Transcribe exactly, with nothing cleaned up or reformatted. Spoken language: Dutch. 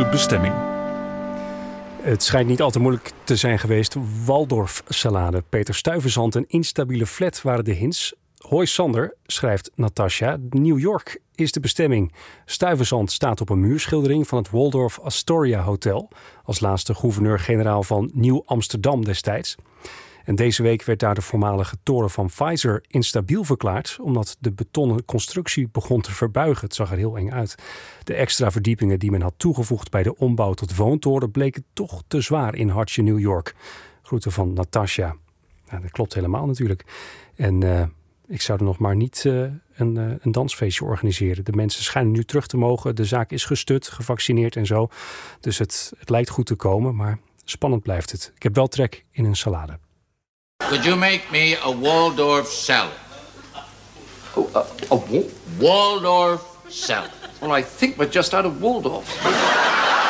de bestemming. Het schijnt niet al te moeilijk te zijn geweest. Waldorf-salade. Peter Stuyvesant en instabiele flat waren de hints. Hoi Sander, schrijft Natasja. New York is de bestemming. Stuyvesant staat op een muurschildering van het Waldorf Astoria Hotel. Als laatste gouverneur-generaal van Nieuw-Amsterdam destijds. En deze week werd daar de voormalige toren van Pfizer instabiel verklaard, omdat de betonnen constructie begon te verbuigen. Het zag er heel eng uit. De extra verdiepingen die men had toegevoegd bij de ombouw tot woontoren bleken toch te zwaar in hartje New York. Groeten van Natasja. Nou, dat klopt helemaal natuurlijk. En uh, ik zou er nog maar niet uh, een, uh, een dansfeestje organiseren. De mensen schijnen nu terug te mogen. De zaak is gestut, gevaccineerd en zo. Dus het, het lijkt goed te komen, maar spannend blijft het. Ik heb wel trek in een salade. Could you make me a Waldorf salad? Oh, uh, a what? Waldorf salad. Well, I think we're just out of Waldorf.